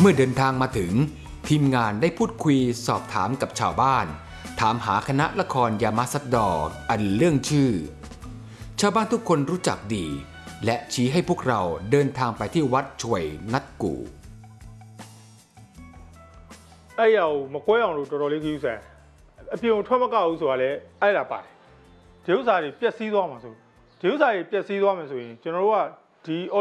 เมื่อเดินทางมาถึงทีมงานได้พูดคุยสอบถามกับชาวบ้านถามหาคณะละครยามาซัดดอร์อันเรื่องชื่อชาวบ้านทุกคนรู้จักดีและชี้ให้พวกเราเดินทางไปที่วัดช่วยนัดกูไอ้เอามาก้อยเอาลูกตัวเล็กอยู่แสอพิวทั่วมากเอาส่วนเลยไอ้ละไปเดี๋ยวสายเปียซีตัวมาสู้เดี๋ยวสายเปียซีตัวมาสู้จนรู้ว่าที่อ